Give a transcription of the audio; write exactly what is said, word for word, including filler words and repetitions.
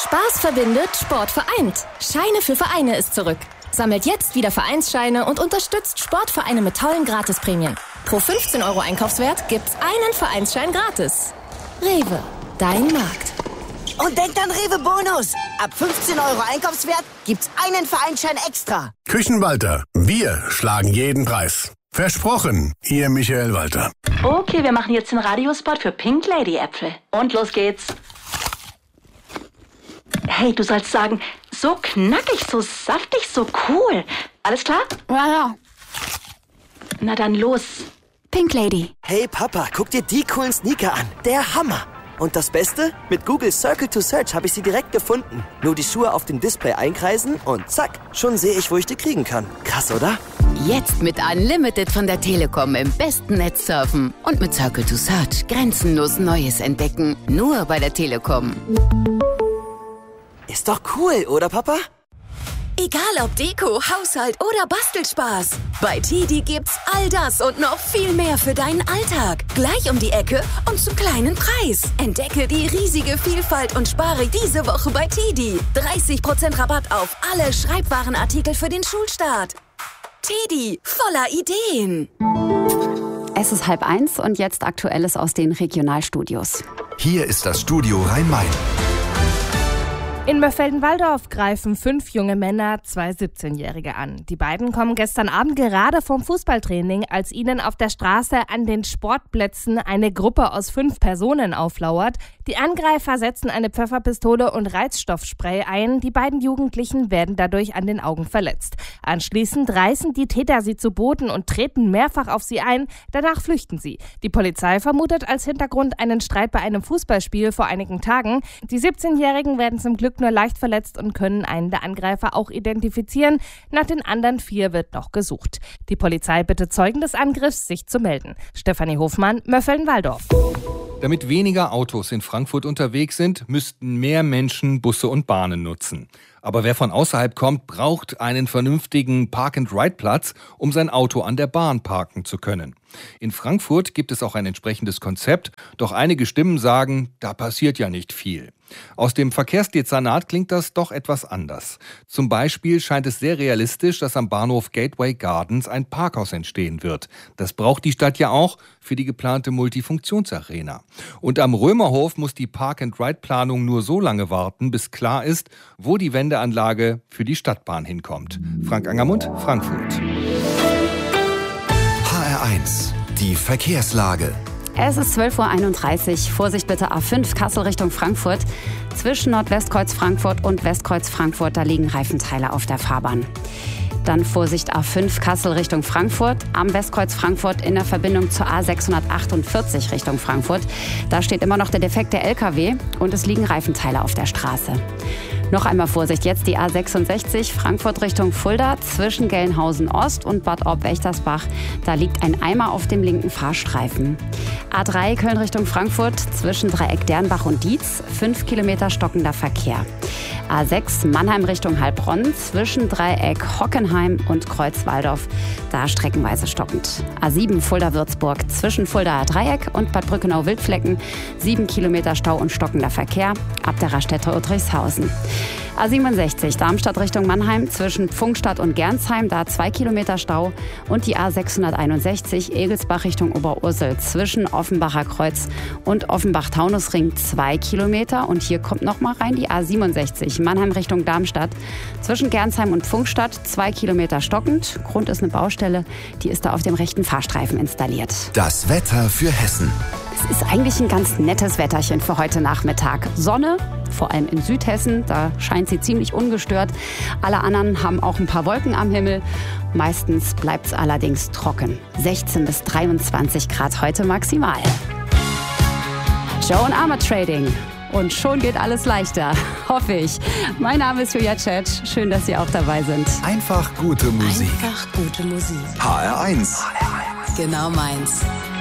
Spaß verbindet, Sport vereint. Scheine für Vereine ist zurück. Sammelt jetzt wieder Vereinsscheine und unterstützt Sportvereine mit tollen Gratisprämien. Pro fünfzehn Euro Einkaufswert gibt's einen Vereinsschein gratis. Rewe, dein Markt. Und denkt an Rewe Bonus. Ab fünfzehn Euro Einkaufswert gibt's einen Vereinsschein extra. Küchenwalter, wir schlagen jeden Preis. Versprochen, Ihr Michael Walter. Okay, wir machen jetzt den Radiospot für Pink Lady Äpfel. Und los geht's. Hey, du sollst sagen, so knackig, so saftig, so cool. Alles klar? Ja, ja. Na dann los. Pink Lady. Hey Papa, guck dir die coolen Sneaker an. Der Hammer. Und das Beste? Mit Google Circle to Search habe ich sie direkt gefunden. Nur die Schuhe auf dem Display einkreisen und zack, schon sehe ich, wo ich die kriegen kann. Krass, oder? Jetzt mit Unlimited von der Telekom im besten Netz surfen. Und mit Circle to Search grenzenlos Neues entdecken. Nur bei der Telekom. Ist doch cool, oder Papa? Egal ob Deko, Haushalt oder Bastelspaß. Bei Tidi gibt's all das und noch viel mehr für deinen Alltag. Gleich um die Ecke und zum kleinen Preis. Entdecke die riesige Vielfalt und spare diese Woche bei Tidi. dreißig Prozent Rabatt auf alle Schreibwarenartikel für den Schulstart. Tidi, voller Ideen. Es ist halb eins und jetzt Aktuelles aus den Regionalstudios. Hier ist das Studio Rhein-Main. In Mörfelden-Walldorf greifen fünf junge Männer zwei siebzehnjährige an. Die beiden kommen gestern Abend gerade vom Fußballtraining, als ihnen auf der Straße an den Sportplätzen eine Gruppe aus fünf Personen auflauert. Die Angreifer setzen eine Pfefferpistole und Reizstoffspray ein. Die beiden Jugendlichen werden dadurch an den Augen verletzt. Anschließend reißen die Täter sie zu Boden und treten mehrfach auf sie ein. Danach flüchten sie. Die Polizei vermutet als Hintergrund einen Streit bei einem Fußballspiel vor einigen Tagen. Die siebzehnjährigen werden zum Glück nur leicht verletzt und können einen der Angreifer auch identifizieren. Nach den anderen vier wird noch gesucht. Die Polizei bittet Zeugen des Angriffs, sich zu melden. Stefanie Hofmann, Mörfelden-Walldorf. Damit weniger Autos in Frankfurt unterwegs sind, müssten mehr Menschen Busse und Bahnen nutzen. Aber wer von außerhalb kommt, braucht einen vernünftigen Park-and-Ride-Platz, um sein Auto an der Bahn parken zu können. In Frankfurt gibt es auch ein entsprechendes Konzept, doch einige Stimmen sagen, da passiert ja nicht viel. Aus dem Verkehrsdezernat klingt das doch etwas anders. Zum Beispiel scheint es sehr realistisch, dass am Bahnhof Gateway Gardens ein Parkhaus entstehen wird. Das braucht die Stadt ja auch für die geplante Multifunktionsarena. Und am Römerhof muss die Park-and-Ride-Planung nur so lange warten, bis klar ist, wo die Wendeanlage für die Stadtbahn hinkommt. Frank Angermund, Frankfurt. H R eins, die Verkehrslage. Es ist zwölf Uhr einunddreißig. Vorsicht bitte A fünf Kassel Richtung Frankfurt. Zwischen Nordwestkreuz Frankfurt und Westkreuz Frankfurt, da liegen Reifenteile auf der Fahrbahn. Dann Vorsicht A fünf Kassel Richtung Frankfurt. Am Westkreuz Frankfurt in der Verbindung zur A sechshundertachtundvierzig Richtung Frankfurt. Da steht immer noch der defekte L K W und es liegen Reifenteile auf der Straße. Noch einmal Vorsicht, jetzt die A sechsundsechzig Frankfurt Richtung Fulda zwischen Gelnhausen Ost und Bad Orb-Wächtersbach. Da liegt ein Eimer auf dem linken Fahrstreifen. A drei Köln Richtung Frankfurt zwischen Dreieck Dernbach und Dietz, fünf Kilometer stockender Verkehr. A sechs Mannheim Richtung Heilbronn zwischen Dreieck Hockenheim und Kreuz-Walldorf, da streckenweise stockend. A sieben Fulda-Würzburg zwischen Fuldaer Dreieck und Bad Brückenau-Wildflecken, sieben Kilometer Stau und stockender Verkehr ab der Raststätte Udrichshausen. A siebenundsechzig Darmstadt Richtung Mannheim zwischen Pfungstadt und Gernsheim, da zwei Kilometer Stau. Und die A sechshunderteinundsechzig Egelsbach Richtung Oberursel zwischen Offenbacher Kreuz und Offenbach-Taunusring, zwei Kilometer. Und hier kommt noch mal rein die A siebenundsechzig Mannheim Richtung Darmstadt zwischen Gernsheim und Pfungstadt, zwei Kilometer stockend. Grund ist eine Baustelle, die ist da auf dem rechten Fahrstreifen installiert. Das Wetter für Hessen. Es ist eigentlich ein ganz nettes Wetterchen für heute Nachmittag. Sonne, vor allem in Südhessen, da scheint sie ziemlich ungestört. Alle anderen haben auch ein paar Wolken am Himmel. Meistens bleibt es allerdings trocken. sechzehn bis dreiundzwanzig Grad heute maximal. Joe und Armour Trading. Und schon geht alles leichter, hoffe ich. Mein Name ist Julia Tschetsch. Schön, dass Sie auch dabei sind. Einfach gute Musik. Einfach gute Musik. H R eins. Genau meins.